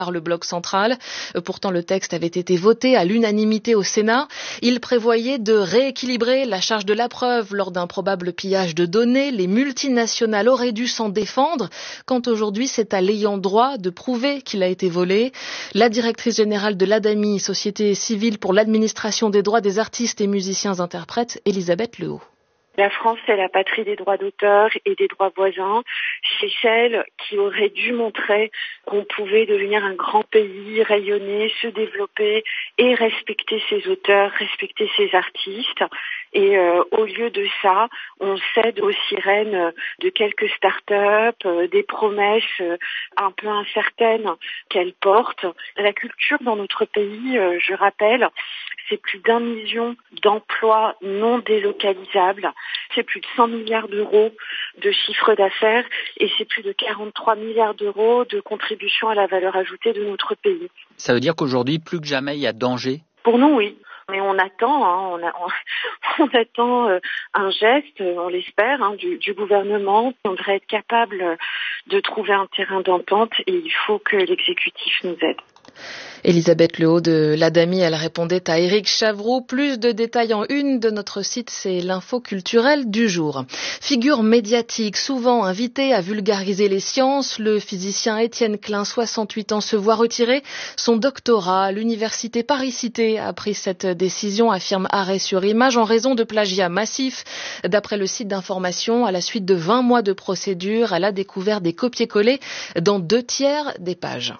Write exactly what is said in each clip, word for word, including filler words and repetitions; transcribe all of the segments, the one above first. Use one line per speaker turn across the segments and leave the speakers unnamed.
par le bloc central. Pourtant, le texte avait été voté à l'unanimité au Sénat. Il prévoyait de rééquilibrer la charge de la preuve lors d'un probable pillage de données. Les multinationales auraient dû s'en défendre, quand aujourd'hui c'est à l'ayant droit de prouver qu'il a été volé. La directrice générale de l'ADAMI, Société civile pour l'administration des droits des artistes et musiciens-interprètes, Elisabeth Lehaut.
La France, c'est la patrie des droits d'auteur et des droits voisins. C'est celle qui aurait dû montrer qu'on pouvait devenir un grand pays, rayonner, se développer et respecter ses auteurs, respecter ses artistes. Et euh, au lieu de ça, on cède aux sirènes de quelques start-up, euh, des promesses euh, un peu incertaines qu'elles portent. La culture dans notre pays, euh, je rappelle, c'est plus d'un million d'emplois non délocalisables, c'est plus de cent milliards d'euros de chiffre d'affaires et c'est plus de quarante-trois milliards d'euros de contribution à la valeur ajoutée de notre pays.
Ça veut dire qu'aujourd'hui, plus que jamais, il y a danger ?
Pour nous, oui. Mais on attend, hein, on, a, on, on attend euh, un geste, on l'espère, hein, du, du gouvernement. On devrait être capable de trouver un terrain d'entente et il faut que l'exécutif nous aide.
Elisabeth Lehaut de l'ADAMI, elle répondait à Éric Chavroux. Plus de détails en une de notre site, c'est l'info culturelle du jour. Figure médiatique, souvent invité à vulgariser les sciences, le physicien Étienne Klein, soixante-huit ans, se voit retirer son doctorat à l'université Paris-Cité. A pris cette décision, affirme Arrêt sur Image, en raison de plagiat massif. D'après le site d'information, à la suite de vingt mois de procédure, elle a découvert des copier-coller dans deux tiers des pages.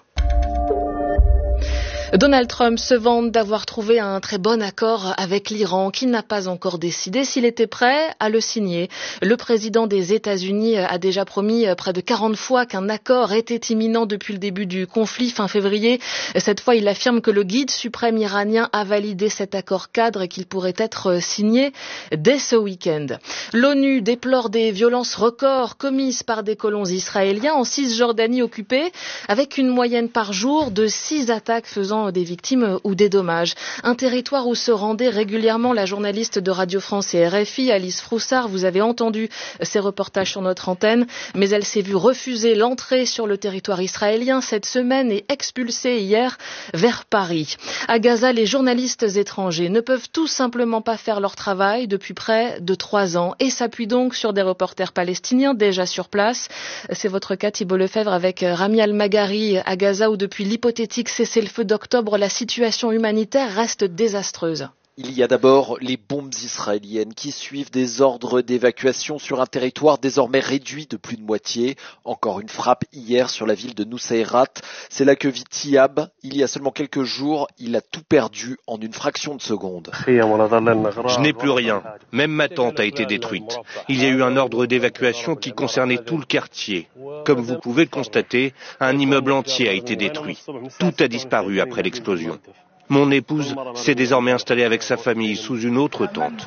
Donald Trump se vante d'avoir trouvé un très bon accord avec l'Iran, qui n'a pas encore décidé s'il était prêt à le signer. Le président des États-Unis a déjà promis près de quarante fois qu'un accord était imminent depuis le début du conflit fin février. Cette fois, il affirme que le guide suprême iranien a validé cet accord cadre et qu'il pourrait être signé dès ce week-end. L'ONU déplore des violences records commises par des colons israéliens en Cisjordanie occupée, avec une moyenne par jour de six attaques faisant des victimes ou des dommages. Un territoire où se rendait régulièrement la journaliste de Radio France et R F I, Alice Froussard. Vous avez entendu ces reportages sur notre antenne, mais elle s'est vue refuser l'entrée sur le territoire israélien cette semaine et expulsée hier vers Paris. À Gaza, les journalistes étrangers ne peuvent tout simplement pas faire leur travail depuis près de trois ans et s'appuient donc sur des reporters palestiniens déjà sur place. C'est votre cas, Thibault Lefebvre, avec Rami Al-Maghari à Gaza, où depuis l'hypothétique cessez-le-feu d'octobre, la situation humanitaire reste désastreuse.
Il y a d'abord les bombes israéliennes qui suivent des ordres d'évacuation sur un territoire désormais réduit de plus de moitié. Encore une frappe hier sur la ville de Nusayrat. C'est là que vit Tiab. Il y a seulement quelques jours, il a tout perdu en une fraction de seconde.
Je n'ai plus rien. Même ma tente a été détruite. Il y a eu un ordre d'évacuation qui concernait tout le quartier. Comme vous pouvez le constater, un immeuble entier a été détruit. Tout a disparu après l'explosion. Mon épouse s'est désormais installée avec sa famille sous une autre tente.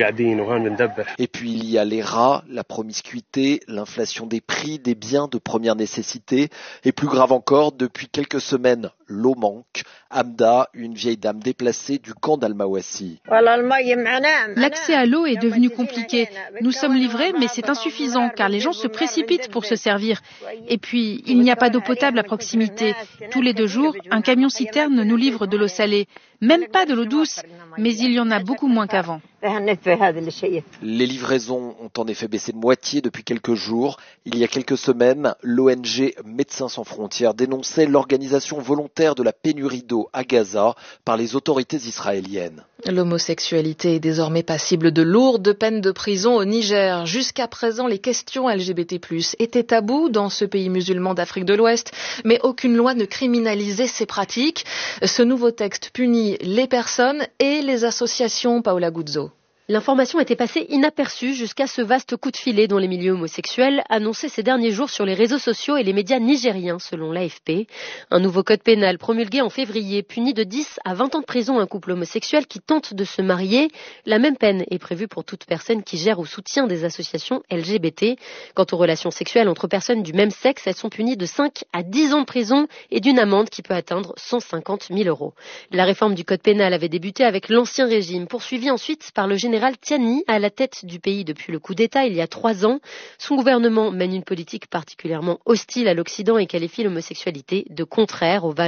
Et puis il y a les rats, la promiscuité, l'inflation des prix des biens de première nécessité. Et plus grave encore, depuis quelques semaines, l'eau manque. Hamda, une vieille dame déplacée du camp d'Al-Mawassi.
L'accès à l'eau est devenu compliqué. Nous sommes livrés, mais c'est insuffisant car les gens se précipitent pour se servir. Et puis, il n'y a pas d'eau potable à proximité. Tous les deux jours, un camion-citerne nous livre de l'eau salée. Même pas de l'eau douce, mais il y en a beaucoup moins qu'avant.
Les livraisons ont en effet baissé de moitié depuis quelques jours. Il y a quelques semaines, l'O N G Médecins sans frontières dénonçait l'organisation volontaire de la pénurie d'eau à Gaza par les autorités israéliennes.
L'homosexualité est désormais passible de lourdes peines de prison au Niger. Jusqu'à présent, les questions L G B T plus, étaient tabous dans ce pays musulman d'Afrique de l'Ouest, mais aucune loi ne criminalisait ces pratiques. Ce nouveau texte punit les personnes et les associations. Paola Guzzo.
L'information était passée inaperçue jusqu'à ce vaste coup de filet dans les milieux homosexuels annoncé ces derniers jours sur les réseaux sociaux et les médias nigériens, selon l'A F P. Un nouveau code pénal promulgué en février punit de dix à vingt ans de prison un couple homosexuel qui tente de se marier. La même peine est prévue pour toute personne qui gère ou soutient des associations L G B T. Quant aux relations sexuelles entre personnes du même sexe, elles sont punies de cinq à dix ans de prison et d'une amende qui peut atteindre cent cinquante mille euros. La réforme du code pénal avait débuté avec l'Ancien Régime, poursuivie ensuite par le général général Tiani à la tête du pays depuis le coup d'État il y a trois ans. Son gouvernement mène une politique particulièrement hostile à l'Occident et qualifie l'homosexualité de contraire aux valeurs